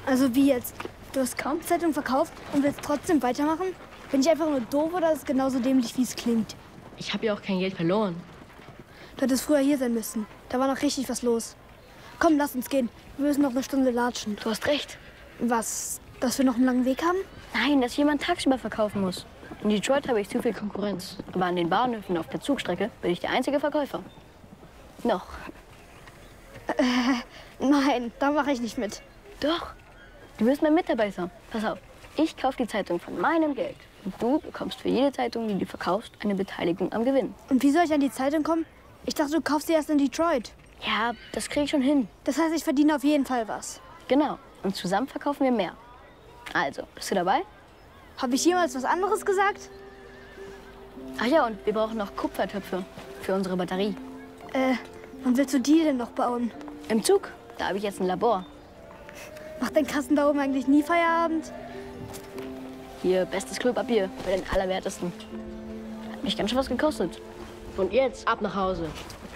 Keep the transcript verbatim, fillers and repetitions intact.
Also wie jetzt? Du hast kaum Zeitung verkauft und willst trotzdem weitermachen? Bin ich einfach nur doof oder ist es genauso dämlich, wie es klingt? Ich habe ja auch kein Geld verloren. Du hättest früher hier sein müssen. Da war noch richtig was los. Komm, lass uns gehen. Wir müssen noch eine Stunde latschen. Du hast recht. Was? Dass wir noch einen langen Weg haben? Nein, dass jemand tagsüber verkaufen muss. In Detroit habe ich zu viel Konkurrenz. Aber an den Bahnhöfen auf der Zugstrecke bin ich der einzige Verkäufer. Noch. Äh, nein, da mache ich nicht mit. Doch. Du wirst mein Mitarbeiter. Pass auf. Ich kaufe die Zeitung von meinem Geld. Und du bekommst für jede Zeitung, die du verkaufst, eine Beteiligung am Gewinn. Und wie soll ich an die Zeitung kommen? Ich dachte, du kaufst sie erst in Detroit. Ja, das kriege ich schon hin. Das heißt, ich verdiene auf jeden Fall was. Genau. Und zusammen verkaufen wir mehr. Also, bist du dabei? Habe ich jemals was anderes gesagt? Ach ja, und wir brauchen noch Kupfertöpfe für unsere Batterie. Äh, wann willst du die denn noch bauen? Im Zug. Da habe ich jetzt ein Labor. Macht dein Kasten da oben eigentlich nie Feierabend? Hier, bestes Klopapier, bei den allerwertesten. Hat mich ganz schön was gekostet. Und jetzt ab nach Hause.